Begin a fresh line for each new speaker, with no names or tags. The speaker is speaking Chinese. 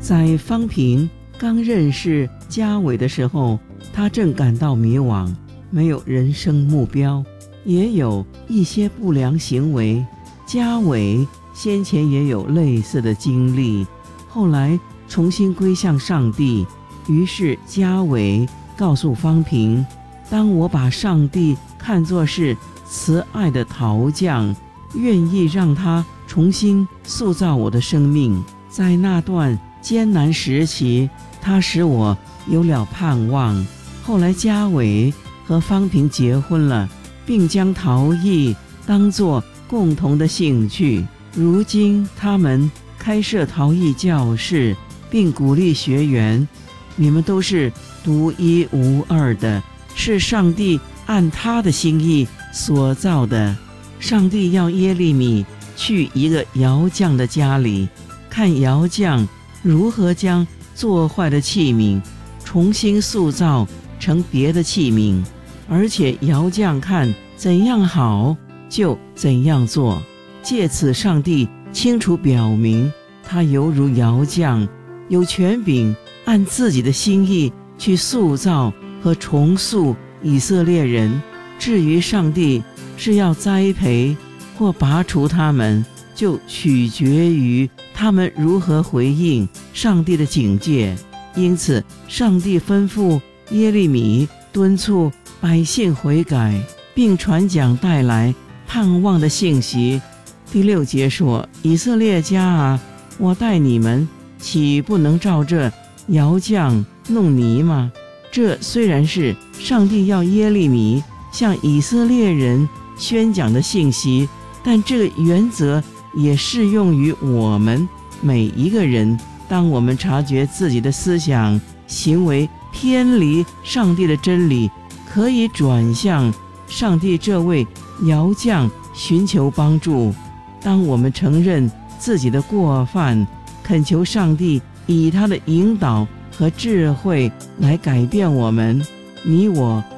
在方平刚认识家伟的时候，他正感到迷惘，没有人生目标，也有一些不良行为。家伟先前也有类似的经历，后来重新归向上帝。于是家伟告诉方平，当我把上帝看作是慈爱的陶匠，愿意让他重新塑造我的生命。在那段艰难时期，他使我有了盼望。后来家伟和方平结婚了，并将陶艺当作共同的兴趣。如今他们开设陶艺教室，并鼓励学员，你们都是独一无二的，是上帝按他的心意所造的。上帝要耶利米去一个窑匠的家里，看窑匠如何将做坏的器皿重新塑造成别的器皿，而且窑匠看怎样好就怎样做。借此上帝清楚表明，他犹如窑匠，有权柄按自己的心意去塑造和重塑以色列人。至于上帝是要栽培或拔除他们，就取决于他们如何回应上帝的警戒。因此上帝吩咐耶利米敦促百姓悔改，并传讲带来盼望的信息。第6节说，以色列家啊，我待你们岂不能照这窑匠弄泥吗？这虽然是上帝要耶利米向以色列人宣讲的信息，但这个原则也适用于我们每一个人。当我们察觉自己的思想行为偏离上帝的真理，可以转向上帝这位窑匠寻求帮助。当我们承认自己的过犯，恳求上帝以他的引导和智慧来改变我们，你我